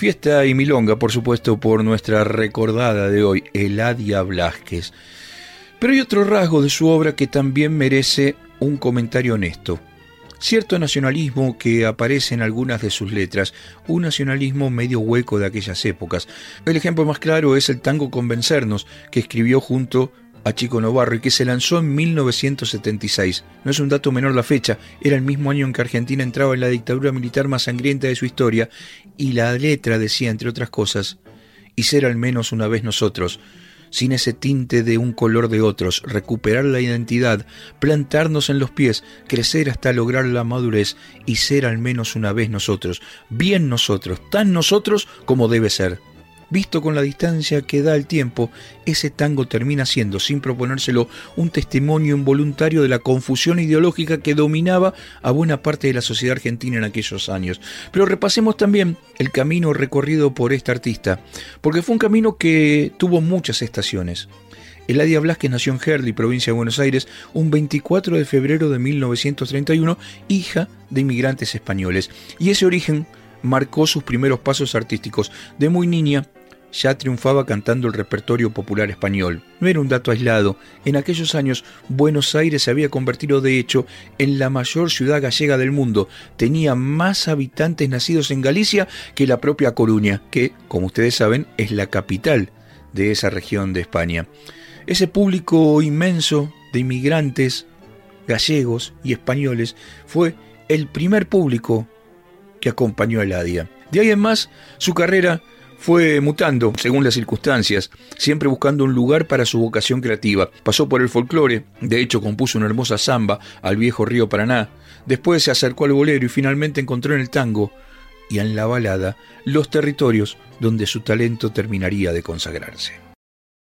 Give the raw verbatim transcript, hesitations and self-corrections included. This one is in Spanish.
Fiesta y milonga, por supuesto, por nuestra recordada de hoy, Eladia Blázquez. Pero hay otro rasgo de su obra que también merece un comentario honesto. Cierto nacionalismo que aparece en algunas de sus letras, un nacionalismo medio hueco de aquellas épocas. El ejemplo más claro es el tango Convencernos, que escribió junto a Chico Novarro y que se lanzó en mil novecientos setenta y seis. No es un dato menor la fecha, era el mismo año en que Argentina entraba en la dictadura militar más sangrienta de su historia, y la letra decía, entre otras cosas, y ser al menos una vez nosotros, sin ese tinte de un color de otros, recuperar la identidad, plantarnos en los pies, crecer hasta lograr la madurez y ser al menos una vez nosotros, bien nosotros, tan nosotros como debe ser. Visto con la distancia que da el tiempo, ese tango termina siendo, sin proponérselo, un testimonio involuntario de la confusión ideológica que dominaba a buena parte de la sociedad argentina en aquellos años. Pero repasemos también el camino recorrido por esta artista, porque fue un camino que tuvo muchas estaciones. Eladia Blázquez nació en Herli, provincia de Buenos Aires, un veinticuatro de febrero de mil novecientos treinta y uno, hija de inmigrantes españoles. Y ese origen marcó sus primeros pasos artísticos. De muy niña ya triunfaba cantando el repertorio popular español. No era un dato aislado. En aquellos años, Buenos Aires se había convertido, de hecho, en la mayor ciudad gallega del mundo. Tenía más habitantes nacidos en Galicia que la propia Coruña, que, como ustedes saben, es la capital de esa región de España. Ese público inmenso de inmigrantes gallegos y españoles fue el primer público que acompañó a Eladia. De ahí en más, su carrera fue mutando según las circunstancias, siempre buscando un lugar para su vocación creativa. Pasó por el folclore, de hecho compuso una hermosa samba al viejo río Paraná. Después se acercó al bolero y finalmente encontró en el tango y en la balada los territorios donde su talento terminaría de consagrarse.